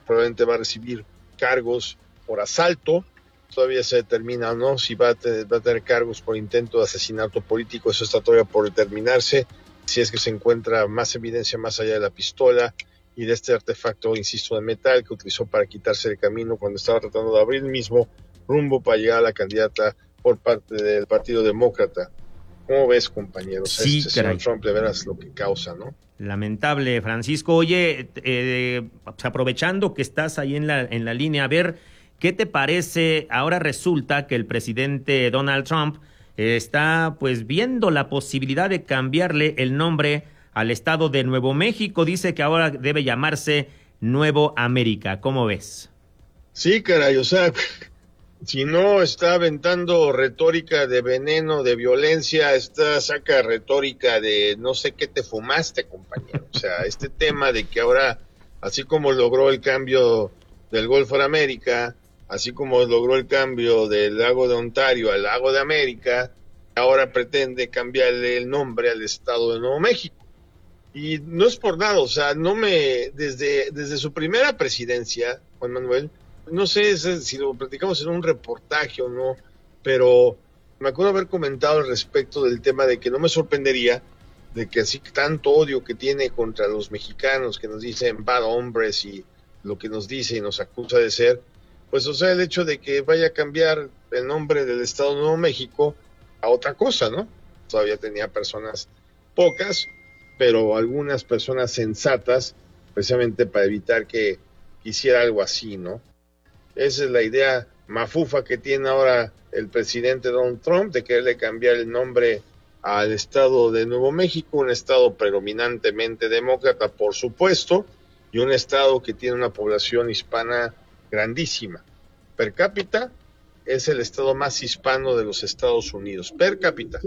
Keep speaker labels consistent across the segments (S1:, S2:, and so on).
S1: probablemente va a recibir cargos por asalto. Todavía se determina o no si va a tener cargos por intento de asesinato político. Eso está todavía por determinarse. Si es que se encuentra más evidencia más allá de la pistola y de este artefacto, insisto, de metal que utilizó para quitarse el camino cuando estaba tratando de abrir el mismo rumbo para llegar a la candidata por parte del Partido Demócrata. ¿Cómo ves, compañeros?
S2: Sí,
S1: Señor Trump, de veras lo que causa, ¿no?
S2: Lamentable, Francisco. Oye, pues aprovechando que estás ahí en la línea, a ver, ¿qué te parece? Ahora resulta que el presidente Donald Trump está pues viendo la posibilidad de cambiarle el nombre al estado de Nuevo México. Dice que ahora debe llamarse Nuevo América. ¿Cómo ves?
S1: Sí, caray, o sea, si no está aventando retórica de veneno, de violencia, saca retórica de no sé qué te fumaste, compañero. O sea, este tema de que ahora, así como logró el cambio del Golfo de América, así como logró el cambio del lago de Ontario al lago de América, ahora pretende cambiarle el nombre al estado de Nuevo México. Y no es por nada, o sea, desde su primera presidencia, Juan Manuel, no sé si lo platicamos en un reportaje o no, pero me acuerdo haber comentado al respecto del tema de que no me sorprendería de que así tanto odio que tiene contra los mexicanos, que nos dicen bad hombres y lo que nos dice y nos acusa de ser, pues o sea, el hecho de que vaya a cambiar el nombre del estado de Nuevo México a otra cosa, ¿no? Todavía tenía personas pocas, pero algunas personas sensatas, precisamente para evitar que hiciera algo así, ¿no? Esa es la idea mafufa que tiene ahora el presidente Donald Trump, de quererle cambiar el nombre al estado de Nuevo México, un estado predominantemente demócrata, por supuesto, y un estado que tiene una población hispana grandísima. Per cápita es el estado más hispano de los Estados Unidos, per cápita,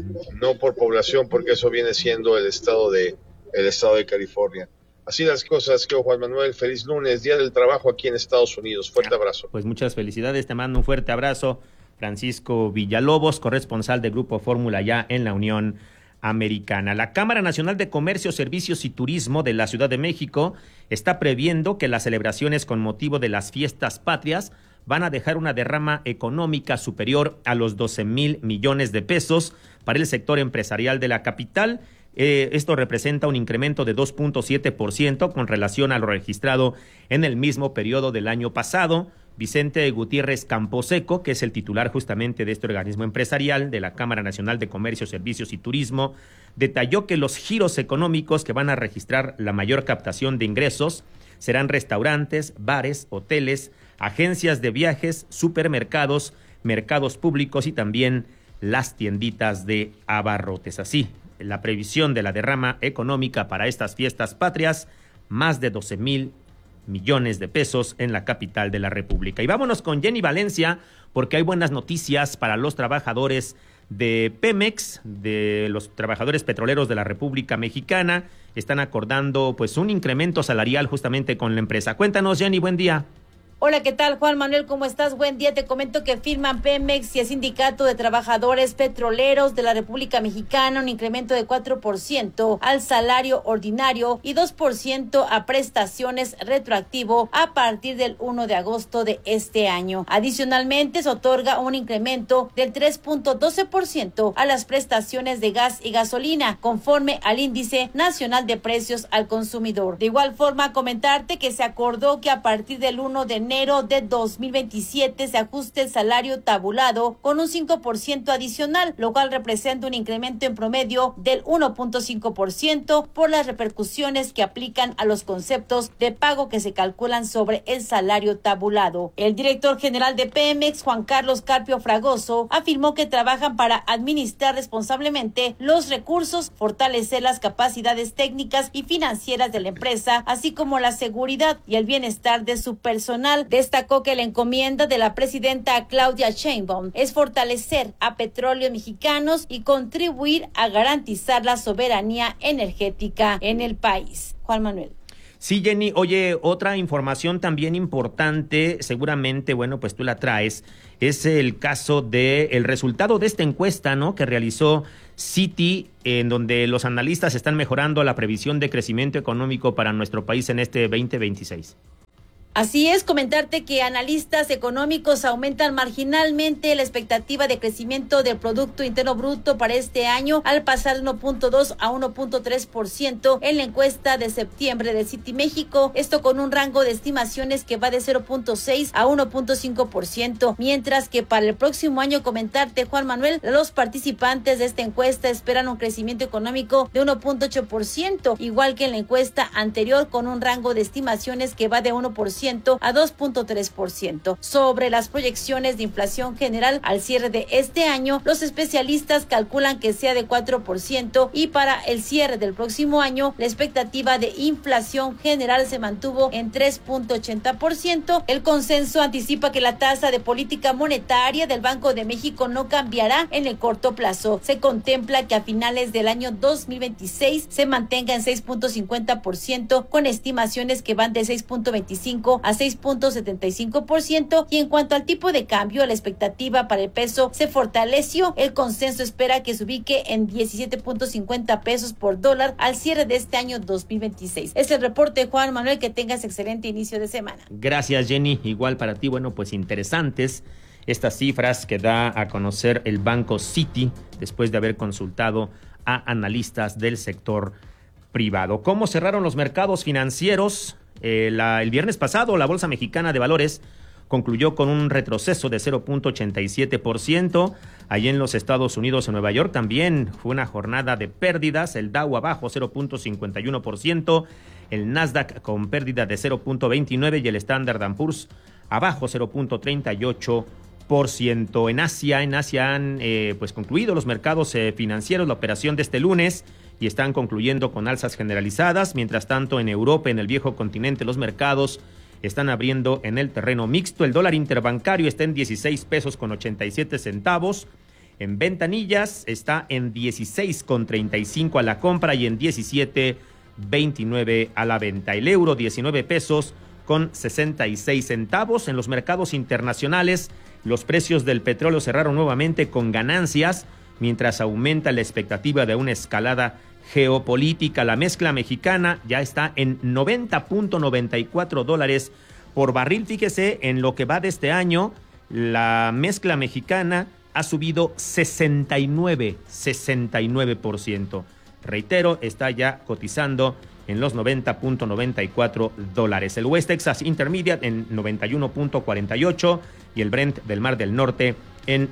S1: no por población, porque eso viene siendo el estado de California. Así las cosas, creo, Juan Manuel. Feliz lunes, Día del Trabajo aquí en Estados Unidos. Fuerte abrazo.
S2: Pues muchas felicidades, te mando un fuerte abrazo. Francisco Villalobos, corresponsal de Grupo Fórmula ya en la Unión Americana. La Cámara Nacional de Comercio, Servicios y Turismo de la Ciudad de México está previendo que las celebraciones con motivo de las fiestas patrias van a dejar una derrama económica superior a los 12,000 millones de pesos para el sector empresarial de la capital. Esto representa un incremento de 2.7% con relación a lo registrado en el mismo periodo del año pasado. Vicente Gutiérrez Camposeco, que es el titular justamente de este organismo empresarial de la Cámara Nacional de Comercio, Servicios y Turismo, detalló que los giros económicos que van a registrar la mayor captación de ingresos serán restaurantes, bares, hoteles, agencias de viajes, supermercados, mercados públicos y también las tienditas de abarrotes. Así, la previsión de la derrama económica para estas fiestas patrias, más de 12,000 millones de pesos en la capital de la República. Y vámonos con Jenny Valencia, porque hay buenas noticias para los trabajadores de Pemex, de los trabajadores petroleros de la República Mexicana. Están acordando pues un incremento salarial justamente con la empresa. Cuéntanos, Jenny, buen día.
S3: Hola, ¿qué tal, Juan Manuel? ¿Cómo estás? Buen día. Te comento que firman Pemex y el Sindicato de Trabajadores Petroleros de la República Mexicana un incremento de 4% al salario ordinario y 2% a prestaciones retroactivo a partir del 1 de agosto de este año. Adicionalmente, se otorga un incremento del 3.12% a las prestaciones de gas y gasolina, conforme al Índice Nacional de Precios al Consumidor. De igual forma, comentarte que se acordó que a partir del 1 de enero de 2027 se ajuste el salario tabulado con un 5% adicional, lo cual representa un incremento en promedio del 1.5% por las repercusiones que aplican a los conceptos de pago que se calculan sobre el salario tabulado. El director general de Pemex, Juan Carlos Carpio Fragoso, afirmó que trabajan para administrar responsablemente los recursos, fortalecer las capacidades técnicas y financieras de la empresa, así como la seguridad y el bienestar de su personal. Destacó que la encomienda de la presidenta Claudia Sheinbaum es fortalecer a Petróleos Mexicanos y contribuir a garantizar la soberanía energética en el país. Juan Manuel.
S2: Sí, Jenny, oye, otra información también importante, seguramente, bueno, pues tú la traes, es el caso de el resultado de esta encuesta, ¿no?, que realizó Citi, en donde los analistas están mejorando la previsión de crecimiento económico para nuestro país en este 2026.
S3: Así es, comentarte que analistas económicos aumentan marginalmente la expectativa de crecimiento del Producto Interno Bruto para este año al pasar de 1.2 a 1.3% en la encuesta de septiembre de Citi México, esto con un rango de estimaciones que va de 0.6 a 1.5%, mientras que para el próximo año, comentarte, Juan Manuel, los participantes de esta encuesta esperan un crecimiento económico de 1.8%, igual que en la encuesta anterior, con un rango de estimaciones que va de 1% a 2.3%. Sobre las proyecciones de inflación general al cierre de este año, los especialistas calculan que sea de 4% y para el cierre del próximo año la expectativa de inflación general se mantuvo en 3.80%. El consenso anticipa que la tasa de política monetaria del Banco de México no cambiará en el corto plazo. Se contempla que a finales del año 2026 se mantenga en 6.50%, con estimaciones que van de 6.25 a 6.75%, y en cuanto al tipo de cambio, la expectativa para el peso se fortaleció. El consenso espera que se ubique en 17.50 pesos por dólar al cierre de este año 2026. Es el reporte, Juan Manuel, que tengas excelente inicio de semana.
S2: Gracias, Jenny, igual para ti. Bueno, pues interesantes estas cifras que da a conocer el banco Citi después de haber consultado a analistas del sector privado. ¿Cómo cerraron los mercados financieros? El viernes pasado, la Bolsa Mexicana de Valores concluyó con un retroceso de 0.87%. Allí en los Estados Unidos, en Nueva York, también fue una jornada de pérdidas. El Dow abajo 0.51%, el Nasdaq con pérdida de 0.29% y el Standard & Poor's abajo 0.38%. En Asia han pues concluido los mercados financieros la operación de este lunes y están concluyendo con alzas generalizadas. Mientras tanto, en Europa, en el viejo continente, los mercados están abriendo en el terreno mixto. El dólar interbancario está en 16 pesos con 87 centavos. En ventanillas está en 16.35 a la compra y en 17.29 a la venta. El euro 19 pesos con 66 centavos. En los mercados internacionales, los precios del petróleo cerraron nuevamente con ganancias, mientras aumenta la expectativa de una escalada geopolítica. La mezcla mexicana ya está en $90.94 por barril. Fíjese, en lo que va de este año, la mezcla mexicana ha subido 69%. Reitero, está ya cotizando en los $90.94. El West Texas Intermediate en 91.48 y el Brent del Mar del Norte en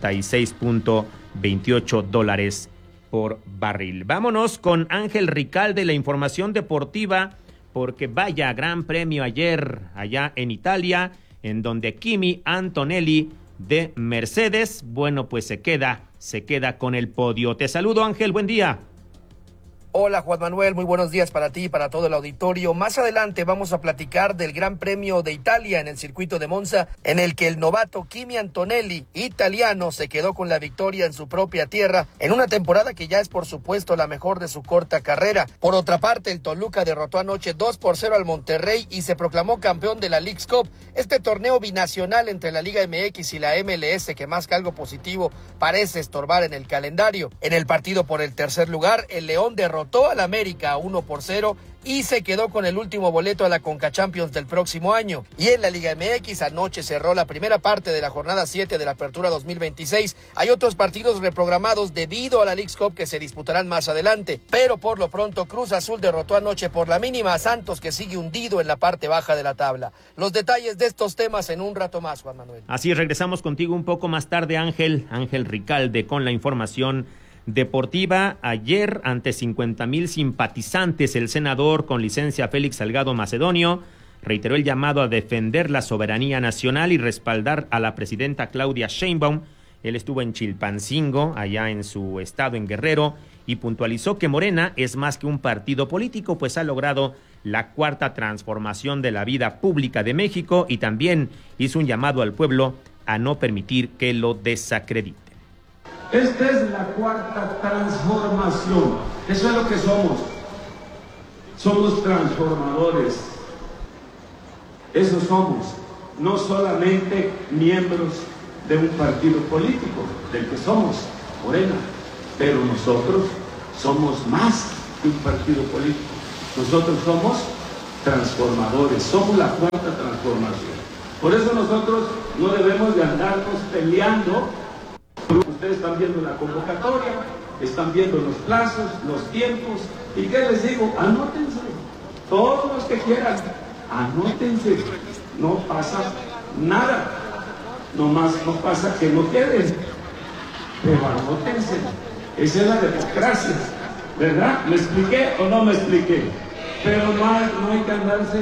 S2: $96.28 por barril. Vámonos con Ángel Ricalde, la información deportiva, porque vaya gran premio ayer allá en Italia, en donde Kimi Antonelli de Mercedes, bueno, pues se queda con el podio. Te saludo, Ángel, buen día.
S4: Hola Juan Manuel, muy buenos días para ti y para todo el auditorio. Más adelante vamos a platicar del Gran Premio de Italia en el circuito de Monza, en el que el novato Kimi Antonelli, italiano, se quedó con la victoria en su propia tierra, en una temporada que ya es por supuesto la mejor de su corta carrera. Por otra parte, el Toluca derrotó anoche 2-0 al Monterrey y se proclamó campeón de la Leagues Cup, este torneo binacional entre la Liga MX y la MLS que más que algo positivo parece estorbar en el calendario. En el partido por el tercer lugar, el León derrotó al América 1-0 y se quedó con el último boleto a la Conca Champions del próximo año. Y en la Liga MX anoche cerró la primera parte de la jornada 7 de la Apertura 2026. Hay otros partidos reprogramados debido a la Leagues Cup que se disputarán más adelante, pero por lo pronto Cruz Azul derrotó anoche por la mínima a Santos, que sigue hundido en la parte baja de la tabla. Los detalles de estos temas en un rato más, Juan Manuel.
S2: Así regresamos contigo un poco más tarde, Ángel Ricalde, con la información deportiva. Ayer, ante 50,000 simpatizantes, el senador con licencia Félix Salgado Macedonio reiteró el llamado a defender la soberanía nacional y respaldar a la presidenta Claudia Sheinbaum. Él estuvo en Chilpancingo, allá en su estado, en Guerrero, y puntualizó que Morena es más que un partido político, pues ha logrado la cuarta transformación de la vida pública de México, y también hizo un llamado al pueblo a no permitir que lo desacredite.
S5: Esta es la cuarta transformación. Eso es lo que somos. Somos transformadores. Eso somos. No solamente miembros de un partido político, del que somos Morena, pero nosotros somos más que un partido político. Nosotros somos transformadores, somos la cuarta transformación. Por eso nosotros no debemos de andarnos peleando. Ustedes están viendo la convocatoria, están viendo los plazos, los tiempos, y ¿qué les digo? Anótense, todos los que quieran, anótense, no pasa nada, nomás no pasa que no queden, pero anótense, esa es la democracia, ¿verdad? ¿Me expliqué o no me expliqué? Pero no hay que andarse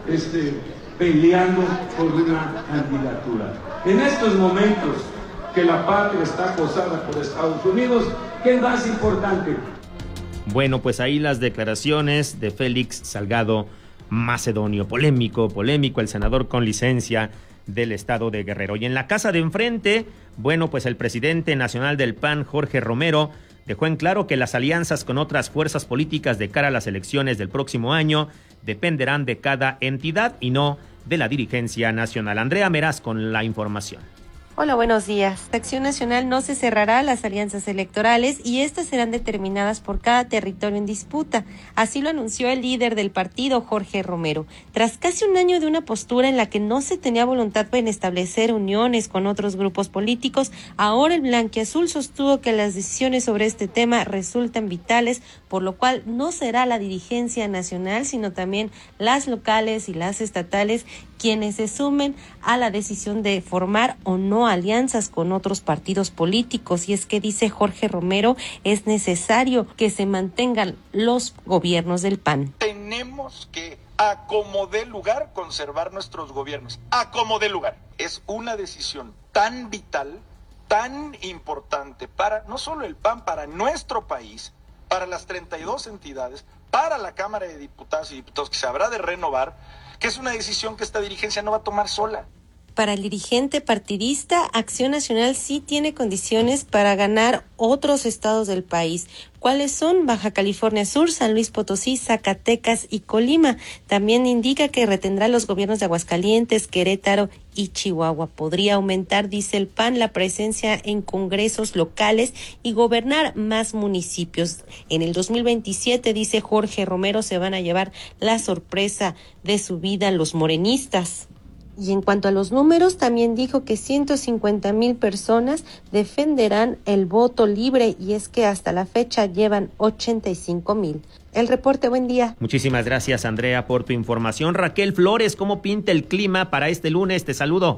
S5: peleando por una candidatura. En estos momentos que la patria está acosada por Estados Unidos, ¿qué es más importante?
S2: Bueno, pues ahí las declaraciones de Félix Salgado Macedonio. Polémico el senador con licencia del estado de Guerrero. Y en la casa de enfrente, bueno, pues el presidente nacional del PAN, Jorge Romero, dejó en claro que las alianzas con otras fuerzas políticas de cara a las elecciones del próximo año dependerán de cada entidad y no de la dirigencia nacional. Andrea Meraz con la información.
S6: Hola, buenos días. Acción Nacional no se cerrará a las alianzas electorales y estas serán determinadas por cada territorio en disputa. Así lo anunció el líder del partido, Jorge Romero. Tras casi un año de una postura en la que no se tenía voluntad en establecer uniones con otros grupos políticos, ahora el blanquiazul sostuvo que las decisiones sobre este tema resultan vitales, por lo cual no será la dirigencia nacional, sino también las locales y las estatales quienes se sumen a la decisión de formar o no alianzas con otros partidos políticos. Y es que, dice Jorge Romero, es necesario que se mantengan los gobiernos del PAN.
S7: Tenemos que, a como dé lugar, conservar nuestros gobiernos. A como dé lugar. Es una decisión tan vital, tan importante para no solo el PAN, para nuestro país, para las 32 entidades, para la Cámara de Diputadas y Diputados, que se habrá de renovar, que es una decisión que esta dirigencia no va a tomar sola.
S6: Para el dirigente partidista, Acción Nacional sí tiene condiciones para ganar otros estados del país. ¿Cuáles son? Baja California Sur, San Luis Potosí, Zacatecas y Colima. También indica que retendrá los gobiernos de Aguascalientes, Querétaro y Chihuahua. Podría aumentar, dice el PAN, la presencia en congresos locales y gobernar más municipios. En el 2027, dice Jorge Romero, se van a llevar la sorpresa de su vida los morenistas. Y en cuanto a los números, también dijo que 150,000 personas defenderán el voto libre, y es que hasta la fecha llevan 85,000. El reporte, buen día.
S2: Muchísimas gracias, Andrea, por tu información. Raquel Flores, ¿cómo pinta el clima para este lunes? Te saludo.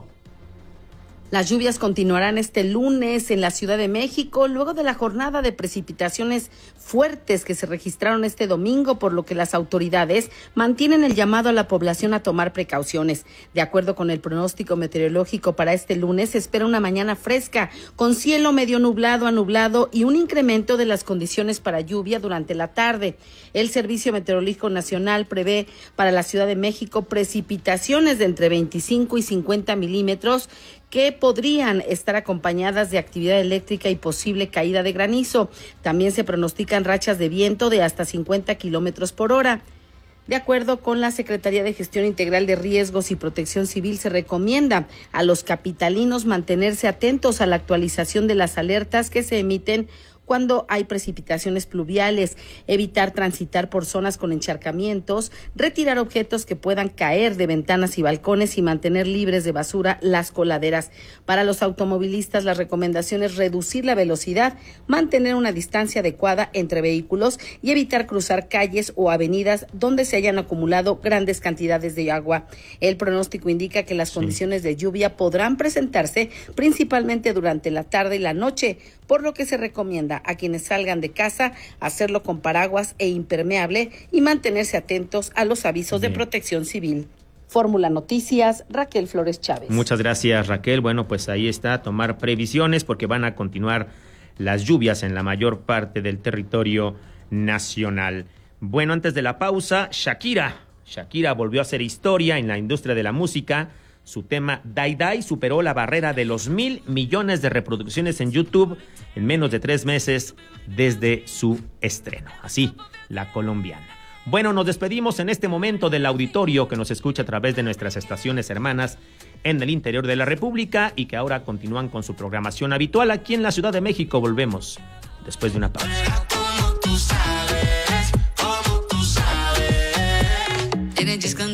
S8: Las lluvias continuarán este lunes en la Ciudad de México, luego de la jornada de precipitaciones fuertes que se registraron este domingo, por lo que las autoridades mantienen el llamado a la población a tomar precauciones. De acuerdo con el pronóstico meteorológico para este lunes, se espera una mañana fresca, con cielo medio nublado a nublado y un incremento de las condiciones para lluvia durante la tarde. El Servicio Meteorológico Nacional prevé para la Ciudad de México precipitaciones de entre 25 y 50 milímetros, que podrían estar acompañadas de actividad eléctrica y posible caída de granizo. También se pronostican rachas de viento de hasta 50 kilómetros por hora. De acuerdo con la Secretaría de Gestión Integral de Riesgos y Protección Civil, se recomienda a los capitalinos mantenerse atentos a la actualización de las alertas que se emiten cuando hay precipitaciones pluviales, evitar transitar por zonas con encharcamientos, retirar objetos que puedan caer de ventanas y balcones y mantener libres de basura las coladeras. Para los automovilistas, la recomendación es reducir la velocidad, mantener una distancia adecuada entre vehículos y evitar cruzar calles o avenidas donde se hayan acumulado grandes cantidades de agua. El pronóstico indica que las condiciones de lluvia podrán presentarse principalmente durante la tarde y la noche, por lo que se recomienda a quienes salgan de casa hacerlo con paraguas e impermeable y mantenerse atentos a los avisos de protección civil. Fórmula Noticias, Raquel Flores Chávez.
S2: Muchas gracias, Raquel. Bueno, pues ahí está, tomar previsiones porque van a continuar las lluvias en la mayor parte del territorio nacional. Bueno, antes de la pausa, Shakira volvió a hacer historia en la industria de la música. Su tema Die Die superó la barrera de los 1,000 millones de reproducciones en YouTube en menos de 3 meses desde su estreno. Así, la colombiana. Bueno, nos despedimos en este momento del auditorio que nos escucha a través de nuestras estaciones hermanas en el interior de la República y que ahora continúan con su programación habitual aquí en la Ciudad de México. Volvemos después de una pausa.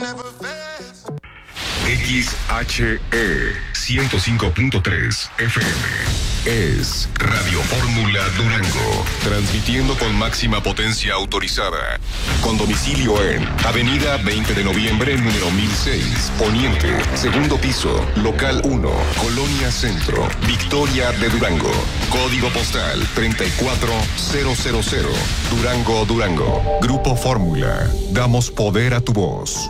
S9: XHE 105.3 FM es Radio Fórmula Durango, transmitiendo con máxima potencia autorizada, con domicilio en Avenida 20 de Noviembre, número 1006, Poniente, segundo piso, local 1, Colonia Centro, Victoria de Durango, código postal 34000, Durango, Durango. Grupo Fórmula, damos poder a tu voz.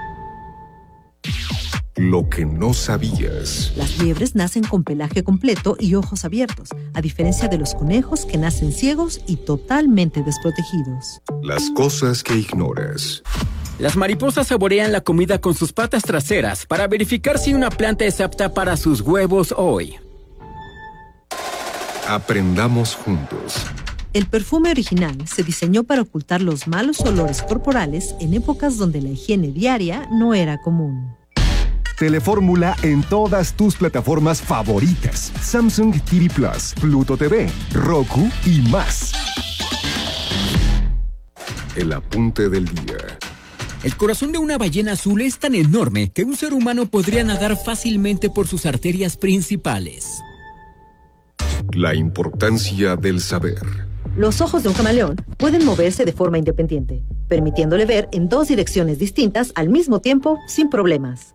S9: Lo que no sabías.
S10: Las liebres nacen con pelaje completo y ojos abiertos, a diferencia de los conejos que nacen ciegos y totalmente desprotegidos.
S9: Las cosas que ignoras.
S11: Las mariposas saborean la comida con sus patas traseras para verificar si una planta es apta para sus huevos hoy.
S9: Aprendamos juntos.
S10: El perfume original se diseñó para ocultar los malos olores corporales en épocas donde la higiene diaria no era común.
S12: Telefórmula en todas tus plataformas favoritas. Samsung TV Plus, Pluto TV, Roku y más.
S9: El apunte del día.
S11: El corazón de una ballena azul es tan enorme que un ser humano podría nadar fácilmente por sus arterias principales.
S9: La importancia del saber.
S10: Los ojos de un camaleón pueden moverse de forma independiente, permitiéndole ver en dos direcciones distintas al mismo tiempo sin problemas.